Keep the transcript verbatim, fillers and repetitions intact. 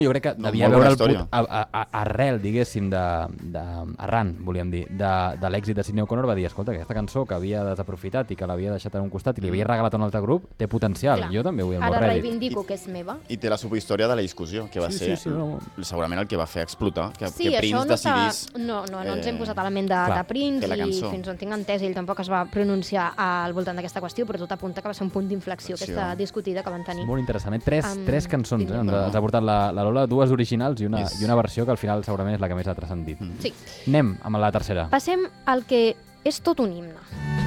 Jo crec que No, devia molt veure bona el put, història. a, a, a, arrel, diguéssim, de, de, arran, volíem dir, de, de l'èxit de Sidney O'Connor, va dir, escolta, aquesta cançó que havia desaprofitat i que l'havia deixat en un costat i li havia regalat a un altre grup, té potencial. Clar. Jo també vull el meu Ara Reddit. reivindico que és meva. I té la subhistòria de la discussió, que va Sí, ser sí, sí, no. segurament el que va fer explotar, que, Sí, que això Prince no, està, decidís... no, no, no ens hem eh, posat a la ment de, clar, de Prince fer la i cançó. fins on tinc entès ell tampoc es va pronunciar al voltant d'aquesta qüestió, però tot apunta que va ser un punt d'inflexió Inflexió. aquesta discutida que van tenir. Molt interessant. Eh? Tres, Amb tres cançons, eh? Sidney Ens ha, ens ha portat la, la Lola, dues originals i una, Yes. i una versió que al final segurament és la que més ha transcendit. Sí. Anem amb la tercera. Passem al que és tot un himne.